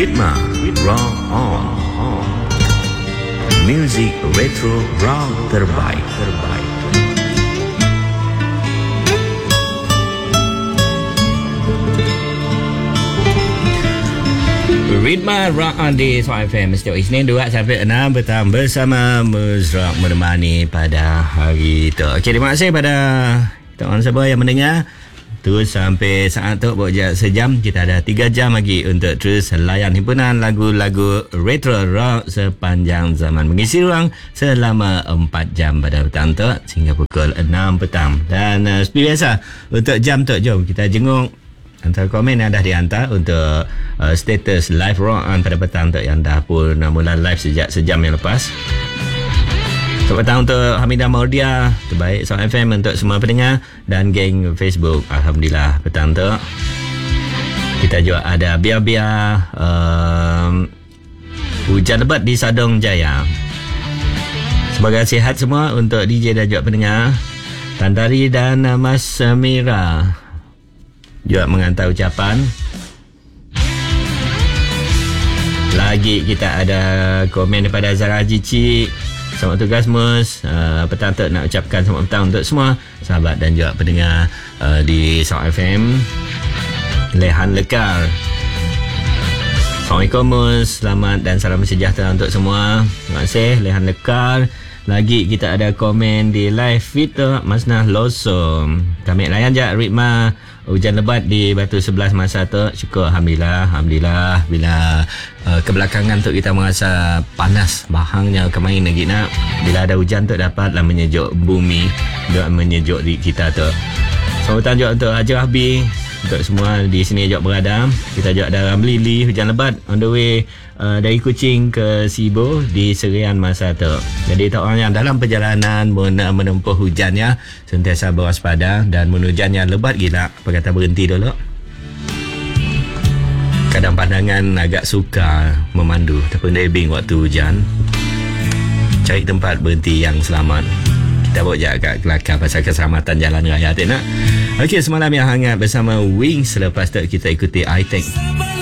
Ritma Rock On. Music retro rock terbaik. Ritma Rock On di Suara FM setiap Isnin 2 sampai 6 petang bersama Muzrak menemani pada hari itu. Okey, terima kasih pada kita orang semua yang mendengar. Terus sampai saat tu buat sejam, kita ada 3 jam lagi untuk terus layan himpunan lagu-lagu retro rock sepanjang zaman, mengisi ruang selama 4 jam pada petang tu sehingga pukul 6 petang. Dan seperti biasa untuk jam tu, jom kita jenguk antara komen yang dah dihantar untuk status live rock on pada petang tu yang dah pun mula live sejak sejam yang lepas. Selamat petang untuk Hamidah Maurdia, terbaik Sound FM untuk semua pendengar dan geng Facebook. Alhamdulillah petang tu kita juga ada biar-biar hujan lebat di Sadong Jaya. Semoga sihat semua untuk DJ dan juga pendengar. Tantari dan Mas Mira juga mengantar ucapan. Lagi kita ada komen daripada Zara Cici. Selamat tugas Mus. Petang tu nak ucapkan selamat petang untuk semua sahabat dan juga pendengar di Sound FM. Lehan Lekar. Assalamualaikum Mus. Selamat dan salam sejahtera untuk semua. Terima kasih Lehan Lekar. Lagi kita ada komen di live feed tu Masnah Loso. Kami layan je ritma hujan lebat di Batu 11 masa tu. Syukur Alhamdulillah. Bila kebelakangan tu kita merasa panas bahangnya kemarin lagi nak. Bila ada hujan tu dapatlah menyejuk bumi dan menyejuk di kita tu. Sambutan juga untuk Haji Rahbi, untuk semua di sini juga berada. Kita juga ada Ramli Lee, hujan lebat on the way dari Kuching ke Sibo di Serian masa tu. Jadi tak orang yang dalam perjalanan menempuh hujannya sentiasa berwaspada, dan hujannya lebat gila, apa kata berhenti dulu. Kadang pandangan agak sukar memandu ataupun driving waktu hujan. Cari tempat berhenti yang selamat. Kita buat je agak kelakar pasal keselamatan jalan raya, tak nak? Okey, semalam yang hangat bersama Wings. Selepas tu kita ikuti iTech.